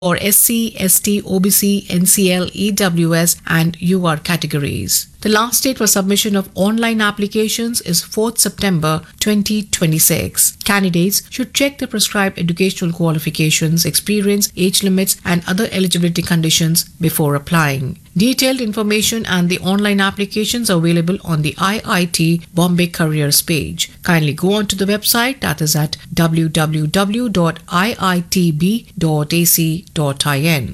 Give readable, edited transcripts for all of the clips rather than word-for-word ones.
or SC, ST, OBC, NCL, EWS, and UR categories. The last date for submission of online applications is 4th September 2026. Candidates should check the prescribed educational qualifications, experience, age limits, and other eligibility conditions before applying. Detailed information and the online applications are available on the IIT Bombay Careers page. Kindly go on to the website, that is at www.iitb.ac.in.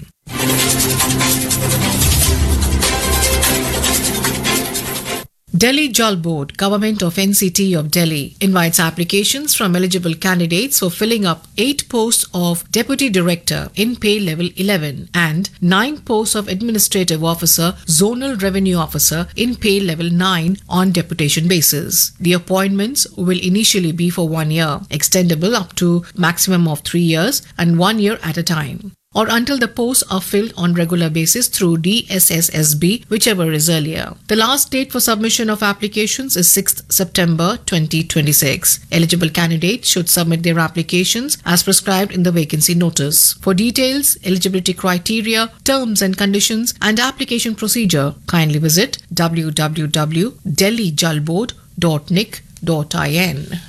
Delhi Jal Board, Government of NCT of Delhi, invites applications from eligible candidates for filling up 8 posts of Deputy Director in Pay Level 11 and 9 posts of Administrative Officer, Zonal Revenue Officer in Pay Level 9 on deputation basis. The appointments will initially be for 1 year, extendable up to maximum of 3 years and 1 year at a time, or until the posts are filled on regular basis through DSSSB, whichever is earlier. The last date for submission of applications is 6th September 2026. Eligible candidates should submit their applications as prescribed in the vacancy notice. For details, eligibility criteria, terms and conditions, and application procedure, kindly visit www.delhijalboard.nic.in.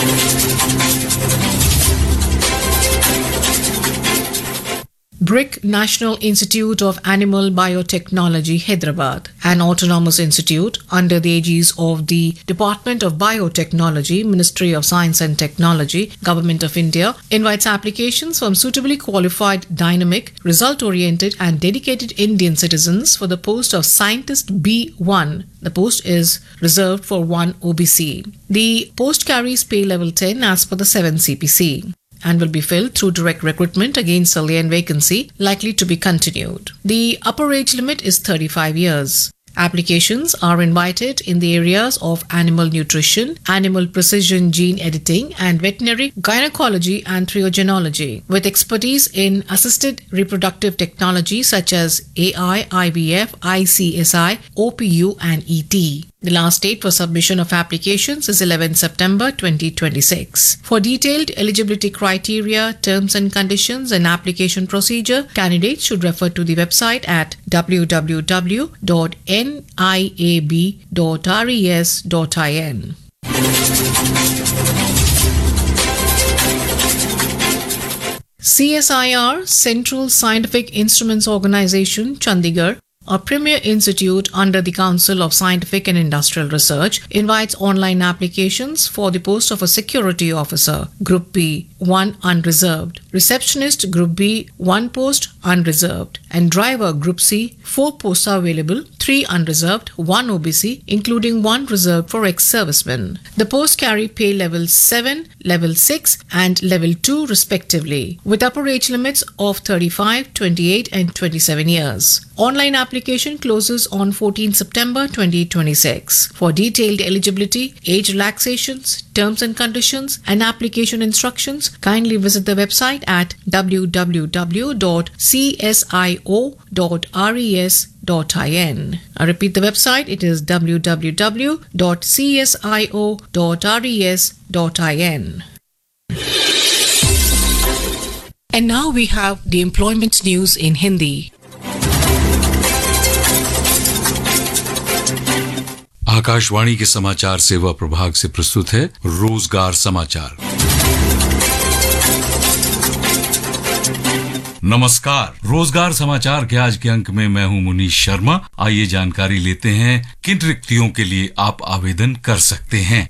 BRIC National Institute of Animal Biotechnology, Hyderabad, an autonomous institute under the aegis of the Department of Biotechnology, Ministry of Science and Technology, Government of India, invites applications from suitably qualified, dynamic, result-oriented and dedicated Indian citizens for the post of Scientist B1. The post is reserved for 1 OBC. The post carries pay level 10 as per the 7 CPC. And will be filled through direct recruitment against a lane vacancy likely to be continued. The upper age limit is 35 years. Applications are invited in the areas of animal nutrition, animal precision gene editing, and veterinary gynecology and triogenology, with expertise in assisted reproductive technology such as AI, IVF, ICSI, OPU, and ET. The last date for submission of applications is 11 September 2026. For detailed eligibility criteria, terms and conditions, and application procedure, candidates should refer to the website at www.niab.res.in. CSIR, Central Scientific Instruments Organization, Chandigarh, a premier institute under the Council of Scientific and Industrial Research, invites online applications for the post of a security officer, Group B, 1 unreserved, receptionist Group B, 1 post unreserved, and driver Group C, 4 posts are available, 3 unreserved, 1 OBC, including 1 reserved for ex-servicemen. The posts carry pay level 7, level 6, and level 2 respectively, with upper age limits of 35, 28, and 27 years. Online application closes on 14 September 2026. For detailed eligibility, age relaxations, terms and conditions, and application instructions, kindly visit the website at www.csio.res.in. I repeat the website, it is www.csio.res.in. And now we have the employment news in Hindi. Akashvani के समाचार सेवा प्रभाग से प्रस्तुत है रोजगार समाचार। नमस्कार, रोजगार समाचार के आज के अंक में मैं हूं मुनीश शर्मा। आइए जानकारी लेते हैं किन रिक्तियों के लिए आप आवेदन कर सकते हैं।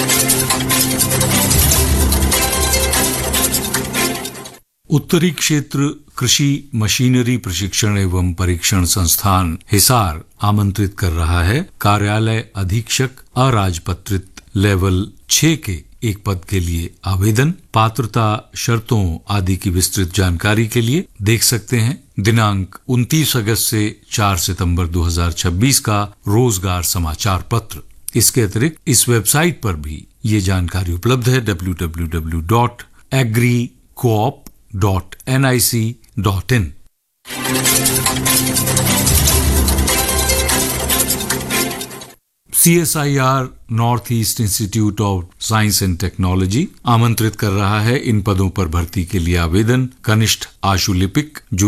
उत्तरी क्षेत्र कृषि मशीनरी प्रशिक्षण एवं परीक्षण संस्थान हिसार आमंत्रित कर रहा है कार्यालय अधीक्षक अराजपत्रित लेवल 6 के एक पद के लिए आवेदन। पात्रता, शर्तों आदि की विस्तृत जानकारी के लिए देख सकते हैं दिनांक 29 अगस्त से 4 सितंबर 2026 का रोजगार समाचार पत्र। इसके अतिरिक्त इस वेबसाइट पर भी ये जानकारी उपलब्ध है www.agricoop.nic.in। CSIR north east institute of science and technology आमंत्रित कर रहा है इन पदों पर भर्ती के लिए आवेदन। कनिष्ठ आशुलिपिक